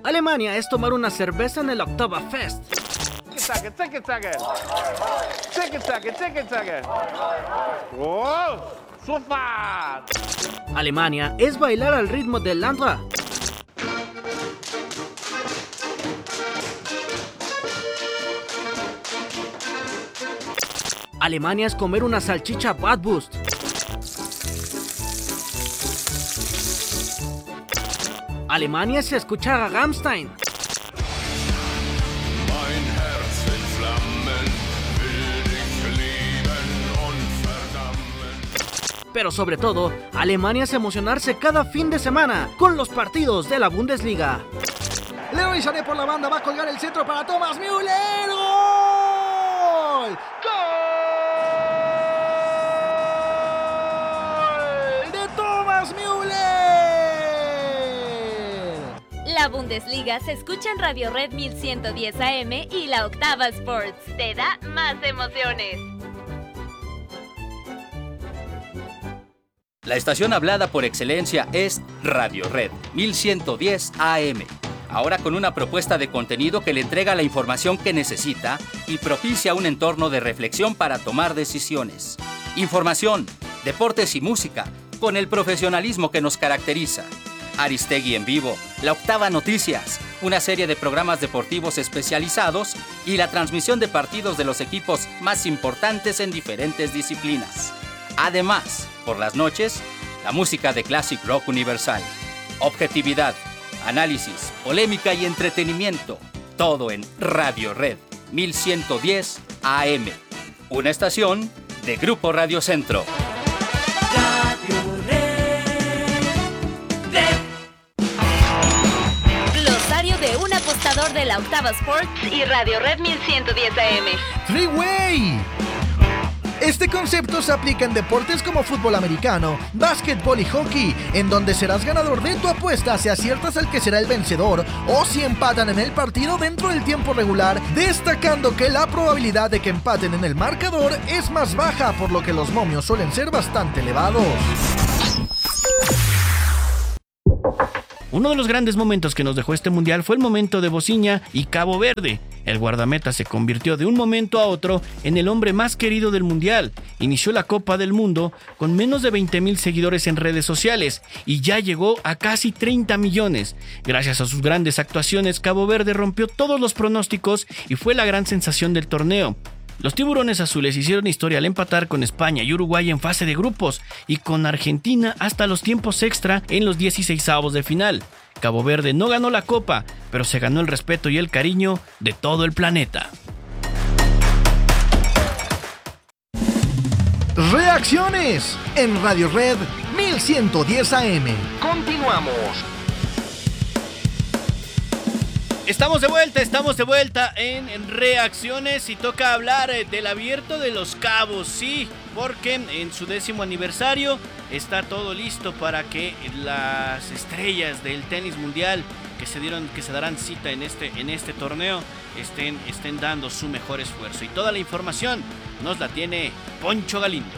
Alemania es tomar una cerveza en el Oktoberfest. Oh, super. Alemania es bailar al ritmo del Landra. Alemania es comer una salchicha Bratwurst. Alemania es escuchar a Rammstein. Pero sobre todo, Alemania es emocionarse cada fin de semana con los partidos de la Bundesliga. Leroy Sané por la banda va a colgar el centro para Thomas Müller. ¡Gol! ¡Gol de Thomas Müller! La Bundesliga se escucha en Radio Red 1110 AM y la Octava Sports. Te da más emociones. La estación hablada por excelencia es Radio Red 1110 AM. Ahora con una propuesta de contenido que le entrega la información que necesita y propicia un entorno de reflexión para tomar decisiones. Información, deportes y música, con el profesionalismo que nos caracteriza. Aristegui en vivo, La Octava Noticias, una serie de programas deportivos especializados y la transmisión de partidos de los equipos más importantes en diferentes disciplinas. Además, por las noches, la música de Classic Rock Universal. Objetividad, análisis, polémica y entretenimiento. Todo en Radio Red 1110 AM. Una estación de Grupo Radio Centro. Radio Red. Glosario de un apostador de la Octava Sports y Radio Red 1110 AM. Three-way. Este concepto se aplica en deportes como fútbol americano, básquetbol y hockey, en donde serás ganador de tu apuesta si aciertas al que será el vencedor o si empatan en el partido dentro del tiempo regular, destacando que la probabilidad de que empaten en el marcador es más baja, por lo que los momios suelen ser bastante elevados. Uno de los grandes momentos que nos dejó este mundial fue el momento de Bociña y Cabo Verde. El guardameta se convirtió de un momento a otro en el hombre más querido del mundial. Inició la Copa del Mundo con menos de 20,000 seguidores en redes sociales y ya llegó a casi 30 millones. Gracias a sus grandes actuaciones, Cabo Verde rompió todos los pronósticos y fue la gran sensación del torneo. Los tiburones azules hicieron historia al empatar con España y Uruguay en fase de grupos y con Argentina hasta los tiempos extra en los 16avos de final. Cabo Verde no ganó la copa, pero se ganó el respeto y el cariño de todo el planeta. Reacciones en Radio Red 1110 AM. Continuamos. Estamos de vuelta en Reacciones y toca hablar del Abierto de Los Cabos, sí, porque en su 10º aniversario está todo listo para que las estrellas del tenis mundial que se darán cita en este torneo estén dando su mejor esfuerzo. Y toda la información nos la tiene Poncho Galindo.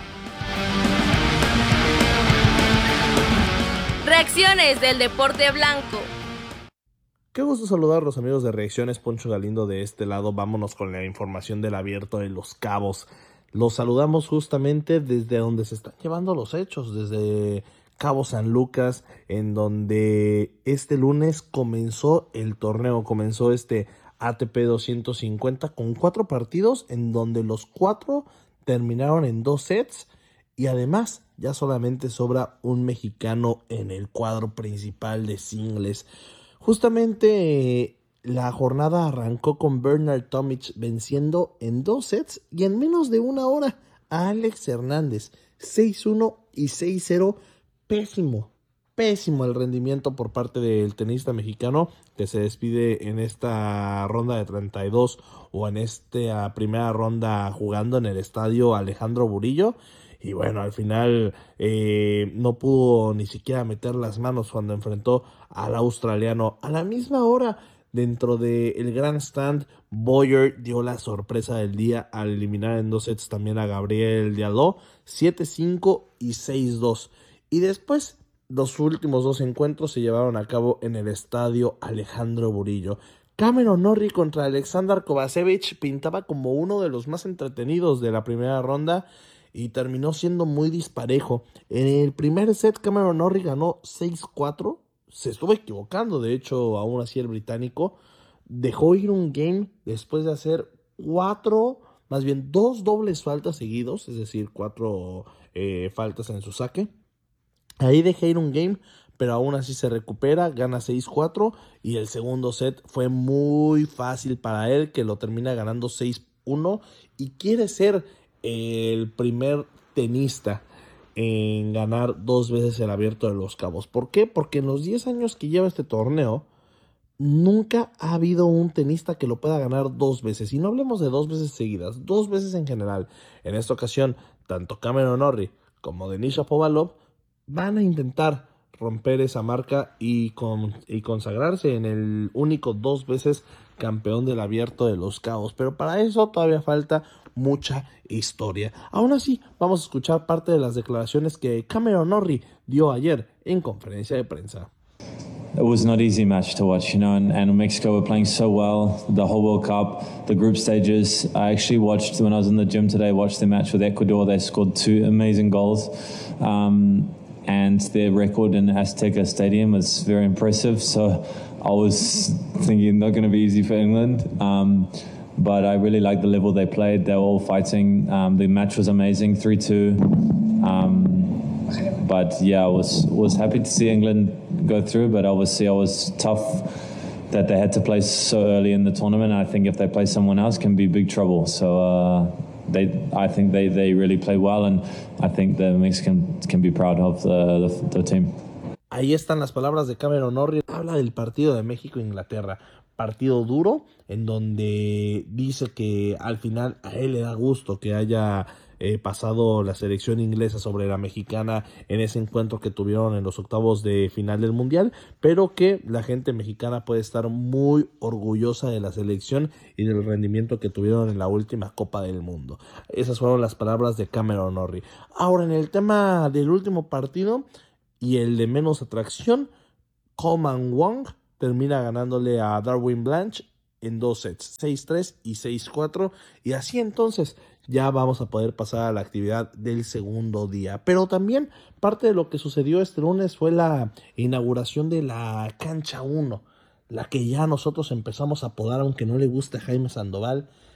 Reacciones del deporte blanco. Qué gusto saludarlos, amigos de Reacciones. Poncho Galindo de este lado. Vámonos con la información del Abierto de Los Cabos. Los saludamos justamente desde donde se están llevando los hechos, desde Cabo San Lucas, en donde este lunes comenzó el torneo, comenzó este ATP 250 con 4 partidos, en donde los 4 terminaron en 2 sets, y además ya solamente sobra un mexicano en el cuadro principal de singles. Justamente la jornada arrancó con Bernard Tomic venciendo en 2 sets y en menos de una hora a Alex Hernández, 6-1 y 6-0. Pésimo el rendimiento por parte del tenista mexicano, que se despide en esta ronda de 32 o en esta primera ronda jugando en el estadio Alejandro Burillo. Y bueno, al final no pudo ni siquiera meter las manos cuando enfrentó al australiano. A la misma hora, dentro del Grandstand, Boyer dio la sorpresa del día al eliminar en 2 sets también a Gabriel Diallo, 7-5 y 6-2. Y después Los últimos 2 encuentros se llevaron a cabo en el estadio Alejandro Burillo. Cameron Norrie contra Alexander Kovacevic pintaba como uno de los más entretenidos de la primera ronda y terminó siendo muy disparejo. En el primer set Cameron Norrie ganó 6-4, se estuvo equivocando, de hecho aún así el británico dejó ir un game después de hacer 2 dobles faltas seguidos, es decir, 4 faltas en su saque. Ahí dejé ir un game, pero aún así se recupera, gana 6-4 y el segundo set fue muy fácil para él, que lo termina ganando 6-1 y quiere ser el primer tenista en ganar 2 veces el Abierto de Los Cabos. ¿Por qué? Porque en los 10 años que lleva este torneo, nunca ha habido un tenista que lo pueda ganar 2 veces. Y no hablemos de 2 veces seguidas, 2 veces en general. En esta ocasión, tanto Cameron Norrie como Denis Shapovalov van a intentar romper esa marca y consagrarse en el único 2 veces campeón del Abierto de Los Cabos. Pero para eso todavía falta mucha historia. Aún así, vamos a escuchar parte de las declaraciones que Cameron Norrie dio ayer en conferencia de prensa. It was not an easy match to watch, and Mexico were playing so well the whole World Cup, the group stages. I actually watched, when I was in the gym today, watched the match with Ecuador. They scored 2 amazing goals. And their record in Azteca Stadium is very impressive. So I was thinking not going to be easy for England. But I really liked the level they played. They were all fighting. The match was amazing, 3-2. But yeah, I was happy to see England go through. But obviously, I was tough that they had to play so early in the tournament. I think if they play someone else, can be big trouble. So I think they really played well, and I think the Mexicans can be proud of the team. Ahí están las palabras de Cameron Norrie. Habla del partido de México-Inglaterra. Partido duro, en donde dice que al final a él le da gusto que haya pasado la selección inglesa sobre la mexicana en ese encuentro que tuvieron en los octavos de final del Mundial, pero que la gente mexicana puede estar muy orgullosa de la selección y del rendimiento que tuvieron en la última Copa del Mundo. Esas fueron las palabras de Cameron Norrie. Ahora, en el tema del último partido y el de menos atracción, Coleman Wong termina ganándole a Darwin Blanch en 2 sets, 6-3 y 6-4, y así entonces ya vamos a poder pasar a la actividad del segundo día. Pero también parte de lo que sucedió este lunes fue la inauguración de la cancha 1, la que ya nosotros empezamos a apodar, aunque no le guste a Jaime Sandoval,